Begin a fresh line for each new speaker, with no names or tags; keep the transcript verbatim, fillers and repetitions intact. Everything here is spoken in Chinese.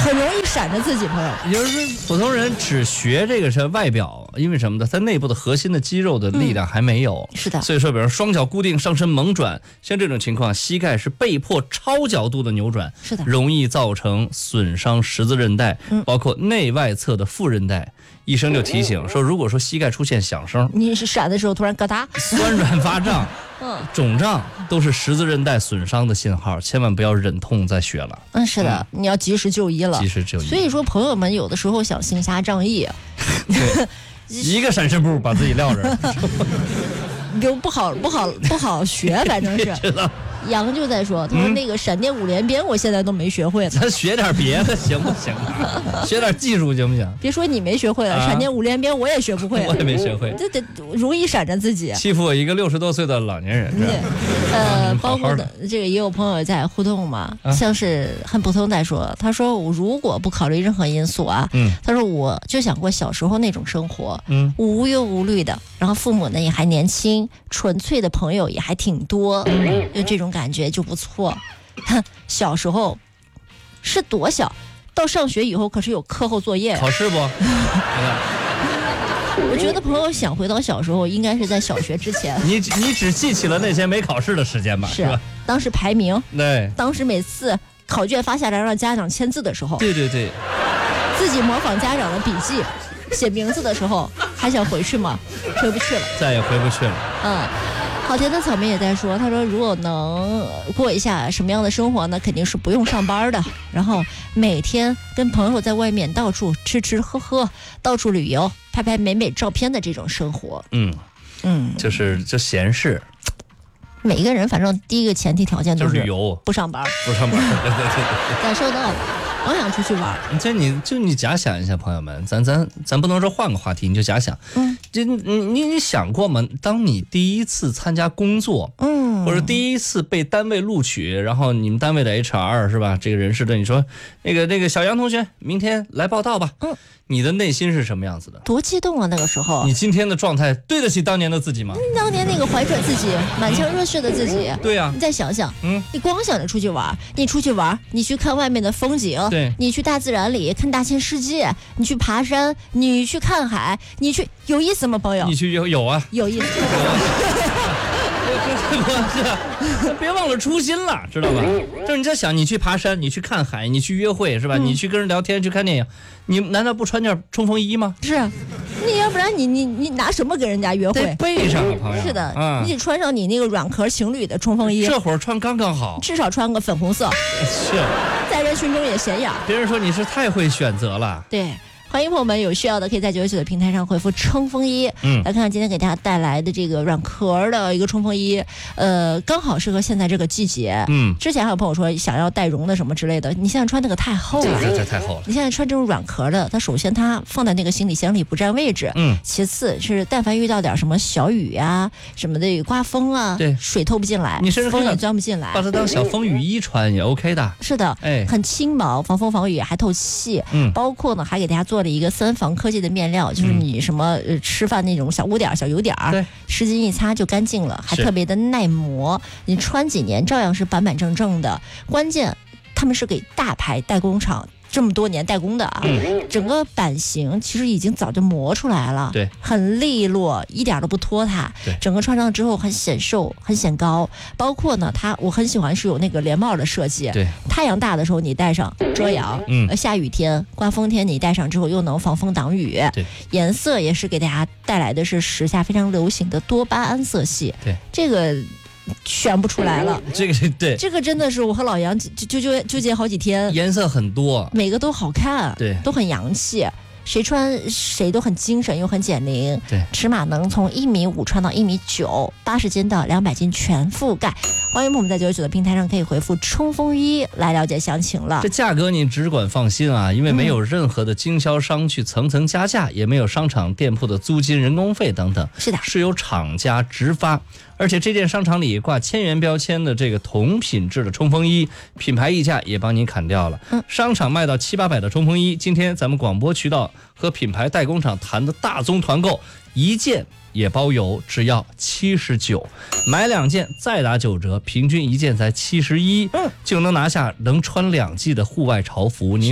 很容易闪着自己，朋友。
也就是说，普通人只学这个是外表，因为什么呢？它内部的核心的肌肉的力量还没有。
嗯、是的。
所以说，比如双脚固定，上身猛转，像这种情况，膝盖是被迫超角度的扭转，
是的，
容易造成损伤十字韧带，
嗯、
包括内外侧的副韧带。医生就提醒说，如果说膝盖出现响声，
你是闪的时候突然咯哒，
酸软发胀。
嗯，
肿胀都是十字韧带损伤的信号，千万不要忍痛再学了。
嗯，是的，嗯、你要及时就医了。
及时就医。
所以说，朋友们有的时候想行侠仗义，
一个闪身步把自己撂这儿，
就不好不好不好学，反正是。杨就在说，他说那个闪电五连鞭，我现在都没学会呢。
咱学点别的行不行啊？学点技术行不行？
别说你没学会了，啊、闪电五连鞭我也学不会。
我也没学会，
这得容易闪着自己。
欺负我一个六十多岁的老年人。
对，呃，包括的这个也有朋友在互动嘛，啊、像是很普通在说，他说我如果不考虑任何因素啊，嗯，他说我就想过小时候那种生活，嗯，无忧无虑的，然后父母呢也还年轻，纯粹的朋友也还挺多，嗯、就这种感觉就不错。小时候是多小，到上学以后可是有课后作业，
考试不？
我觉得朋友想回到小时候，应该是在小学之前。
你你只记起了那些没考试的时间吧？
是吧？当时排名，
对，
当时每次考卷发下来让家长签字的时候，
对对对，
自己模仿家长的笔记，写名字的时候，还想回去吗？回不去了，
再也回不去了。
嗯。好甜的草莓也在说，他说如果能过一下什么样的生活呢？肯定是不用上班的，然后每天跟朋友在外面到处吃吃喝喝，到处旅游，拍拍美美照片的这种生活。
嗯嗯，就是就闲适。
每一个人反正第一个前提条件都是
旅游，
不上班，
不上班，对对对，
感受到了。我想出去玩，
这你就你假想一下，朋友们，咱咱咱不能说换个话题，你就假想，嗯，这你你你想过吗？当你第一次参加工作，嗯，或者第一次被单位录取，然后你们单位的 H R 是吧？这个人事对你说，那个那个小杨同学，明天来报道吧，嗯，你的内心是什么样子的？
多激动啊！那个时候，
你今天的状态对得起当年的自己吗？
当年那个怀着自己满腔热血的自己，
对呀、啊，
你再想想，嗯，你光想着出去玩，你出去玩，你去看外面的风景。
对，
你去大自然里看大千世界，你去爬山，你去看海，你去有意思吗，朋友？
你去有有啊，
有意思。
是，别忘了初心了，知道吧？就是你在想，你去爬山，你去看海，你去约会，是吧？嗯、你去跟人聊天，去看电影，你难道不穿件冲锋衣吗？
是，你要不然你你你拿什么跟人家约会？
得备上啊，朋友。
是的，嗯、你得穿上你那个软壳情侣的冲锋衣。
这会儿穿刚刚好，
至少穿个粉红色。
是，
在人群中也显眼。
别人说你是太会选择了。
对。欢迎朋友们，有需要的可以在九九九的平台上回复冲锋衣，嗯，来看看今天给大家带来的这个软壳的一个冲锋衣，呃，刚好适合现在这个季节，嗯，之前还有朋友说想要带绒的什么之类的，你现在穿那个太厚了，
这这太厚了，
你现在穿这种软壳的，它首先它放在那个行李箱里不占位置，嗯，其次是但凡遇到点什么小雨啊什么的，刮风啊，
对，
水透不进来，
你甚至
风也钻不进来，
把它当小风雨衣穿也 OK 的，
是的，哎，很轻薄，防风防雨还透气，嗯，包括呢还给大家做了一个三防科技的面料，就是你什么、呃、吃饭那种小污点小油点儿，湿巾一擦就干净了，还特别的耐磨，你穿几年照样是板板正正的。关键他们是给大牌代工厂这么多年代工的啊、嗯，整个版型其实已经早就磨出来了，
对，
很利落，一点都不拖沓，对，整个穿上之后很显瘦，很显高。包括呢，它我很喜欢是有那个连帽的设计，
对，
太阳大的时候你戴上遮阳，嗯，下雨天、刮风天你戴上之后又能防风挡雨，
对，
颜色也是给大家带来的是时下非常流行的多巴胺色系，
对，
这个。选不出来了，
这个对，
这个真的是我和老杨就就就纠结好几天，
颜色很多，
每个都好看，
对，
都很洋气，谁穿谁都很精神又很减龄，
对，
尺码能从一米五穿到一米九，八十斤到两百斤全覆盖。欢迎我们在九九九的平台上可以回复冲锋衣来了解详情了。
这价格你只管放心啊，因为没有任何的经销商去层层加价，嗯、也没有商场店铺的租金、人工费等等，
是的，
是由厂家直发。而且这件商场里挂千元标签的这个同品质的冲锋衣，品牌溢价也帮你砍掉了。嗯，商场卖到七八百的冲锋衣，今天咱们广播渠道和品牌代工厂谈的大宗团购，一件也包邮，只要七十九，买两件再打九折，平均一件才七十一，嗯，就能拿下能穿两季的户外潮服。您